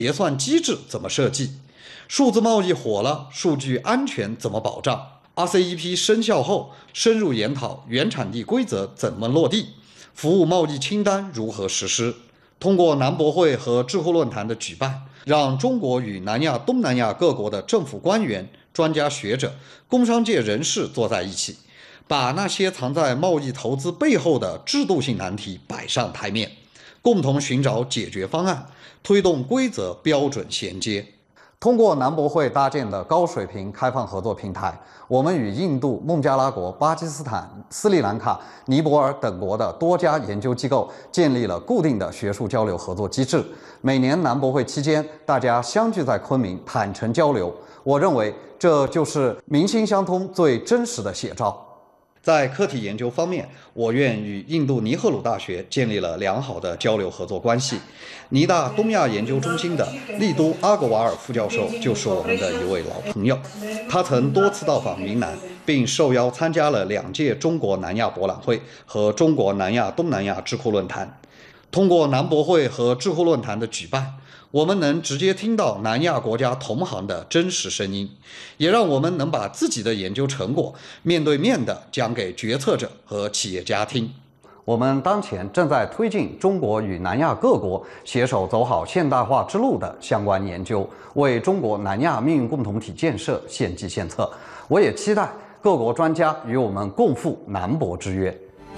结算机制怎么设计？数字贸易火了，数据安全怎么保障？RCEP 生效后，深入研讨原产地规则怎么落地，服务贸易清单如何实施。通过南博会和智库论坛的举办，让中国与南亚、东南亚各国的政府官员、专家学者、工商界人士坐在一起，把那些藏在贸易投资背后的制度性难题摆上台面，共同寻找解决方案，推动规则标准衔接。通过南博会搭建的高水平开放合作平台，我们与印度、孟加拉国、巴基斯坦、斯里兰卡、尼泊尔等国的多家研究机构建立了固定的学术交流合作机制。每年南博会期间，大家相聚在昆明，坦诚交流。我认为这就是民心相通最真实的写照。在课题研究方面，我院与印度尼赫鲁大学建立了良好的交流合作关系。尼大东亚研究中心的利都阿格瓦尔副教授就是我们的一位老朋友，他曾多次到访云南，并受邀参加了2届中国南亚博览会和中国南亚东南亚智库论坛。通过南博会和智库论坛的举办，我们能直接听到南亚国家同行的真实声音，也让我们能把自己的研究成果面对面地讲给决策者和企业家听。我们当前正在推进中国与南亚各国携手走好现代化之路的相关研究，为中国南亚命运共同体建设献计献策。我也期待各国专家与我们共赴南博之约。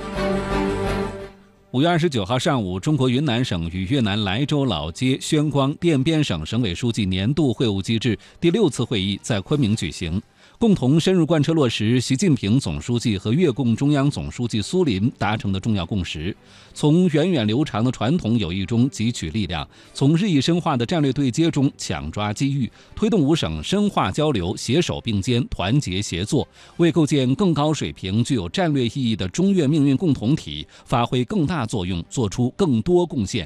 5月29号上午，中国云南省与越南莱州老街、宣光、奠边省省委书记年度会晤机制第6次会议在昆明举行，共同深入贯彻落实习近平总书记和越共中央总书记苏林达成的重要共识，从源远流长的传统友谊中汲取力量，从日益深化的战略对接中抢抓机遇，推动5省深化交流，携手并肩，团结协作，为构建更高水平、具有战略意义的中越命运共同体发挥更大作用，做出更多贡献。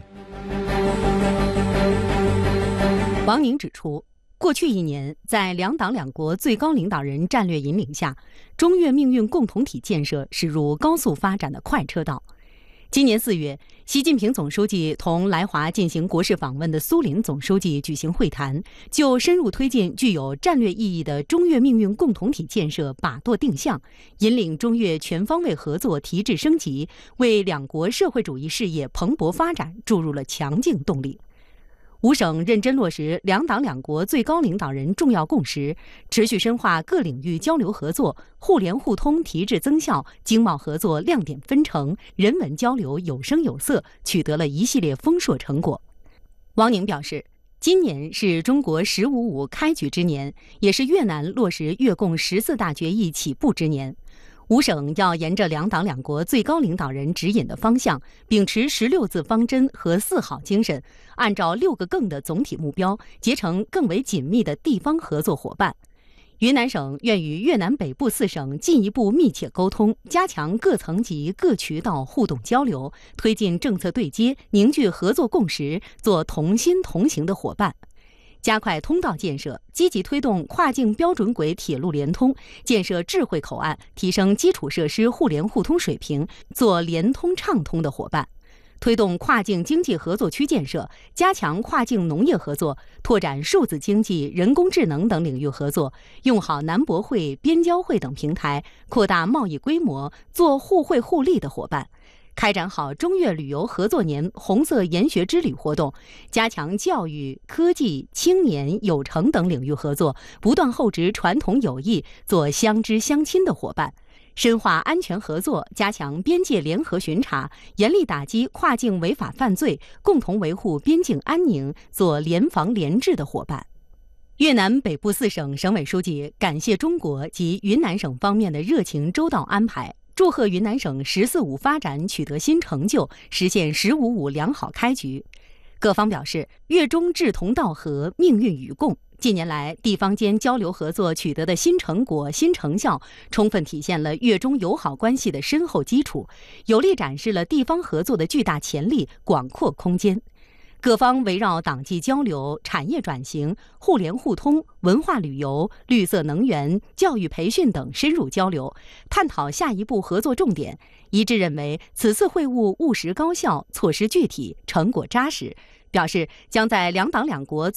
王宁指出，过去1年，在两党两国最高领导人战略引领下，中越命运共同体建设驶入高速发展的快车道。今年4月，习近平总书记同来华进行国事访问的苏林总书记举行会谈，就深入推进具有战略意义的中越命运共同体建设把舵定向，引领中越全方位合作提质升级，为两国社会主义事业蓬勃发展注入了强劲动力。5省认真落实两党两国最高领导人重要共识，持续深化各领域交流合作，互联互通提质增效，经贸合作亮点纷呈，人文交流有声有色，取得了一系列丰硕成果。王宁表示，今年是中国“15·5”开局之年，也是越南落实越共14大决议起步之年。5省要沿着两党两国最高领导人指引的方向，秉持16字方针和4好精神，按照6个更的总体目标，结成更为紧密的地方合作伙伴。云南省愿与越南北部4省进一步密切沟通，加强各层级各渠道互动交流，推进政策对接，凝聚合作共识，做同心同行的伙伴。加快通道建设，积极推动跨境标准轨铁路联通，建设智慧口岸，提升基础设施互联互通水平，做联通畅通的伙伴。推动跨境经济合作区建设，加强跨境农业合作，拓展数字经济、人工智能等领域合作，用好南博会、边交会等平台，扩大贸易规模，做互惠互利的伙伴。开展好中越旅游合作年红色研学之旅活动，加强教育、科技、青年、有成等领域合作，不断厚植传统友谊，做相知相亲的伙伴。深化安全合作，加强边界联合巡查，严厉打击跨境违法犯罪，共同维护边境安宁，做联防联治的伙伴。越南北部4省省委书记感谢中国及云南省方面的热情周到安排，祝贺云南省“14·5”发展取得新成就，实现“15·5”良好开局。各方表示，越中志同道合，命运与共。近年来，地方间交流合作取得的新成果、新成效，充分体现了越中友好关系的深厚基础，有力展示了地方合作的巨大潜力、广阔空间。各方围绕党际交流、产业转型、互联互通、文化旅游、绿色能源、教育培训等深入交流，探讨下一步合作重点，一致认为此次会晤务实高效，措施具体，成果扎实， 表示将在两党两国